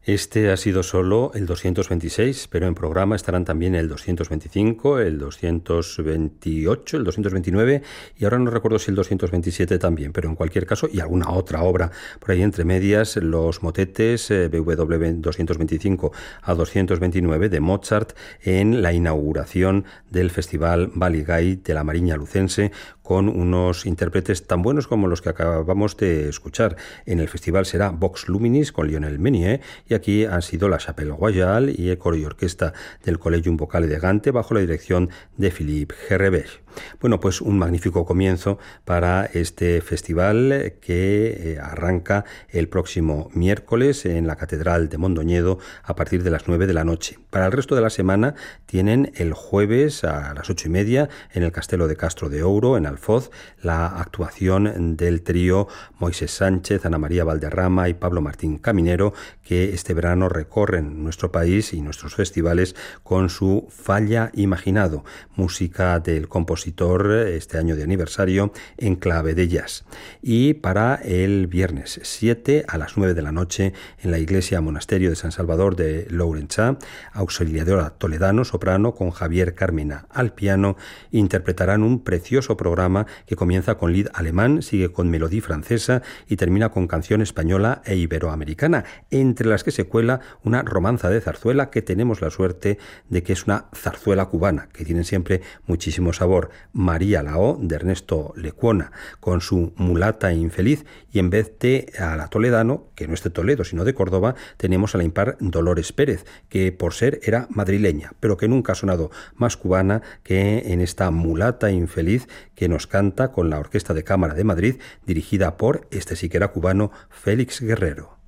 Este ha sido solo el 226, pero en programa estarán también el 225, el 228, el 229 y ahora no recuerdo si el 227 también, pero en cualquier caso, y alguna otra obra por ahí entre medias, los motetes BWV 225 a 229 de Mozart en la inauguración del Festival Baligay de la Mariña Lucense, con unos intérpretes tan buenos como los que acabamos de escuchar. En el festival será Vox Luminis con Lionel Meunier, y aquí han sido la Chapelle Royale y el coro y orquesta del Collegium Vocale de Gante bajo la dirección de Philippe Gerrebech. Bueno, pues un magnífico comienzo para este festival que arranca el próximo miércoles en la Catedral de Mondoñedo a partir de las 9 de la noche. Para el resto de la semana tienen el jueves a las 8:30 en el Castelo de Castro de Ouro, en Alfoz, la actuación del trío Moisés Sánchez, Ana María Valderrama y Pablo Martín Caminero, que este verano recorren nuestro país y nuestros festivales con su Falla Imaginado, música del compositor este año de aniversario en clave de jazz. Y para el viernes 7 a las 9 de la noche en la iglesia monasterio de San Salvador de Lourençà, Auxiliadora Toledano, soprano, con Javier Carmena al piano, interpretarán un precioso programa que comienza con lied alemán, sigue con melodía francesa y termina con canción española e iberoamericana, entre las que se cuela una romanza de zarzuela que tenemos la suerte de que es una zarzuela cubana, que tienen siempre muchísimo sabor. María Lao, de Ernesto Lecuona, con su Mulata infeliz, y en vez de a la Toledano, que no es de Toledo sino de Córdoba, tenemos a la impar Dolores Pérez, que por ser era madrileña, pero que nunca ha sonado más cubana que en esta Mulata infeliz que nos canta con la Orquesta de Cámara de Madrid, dirigida por este sí que era cubano, Félix Guerrero.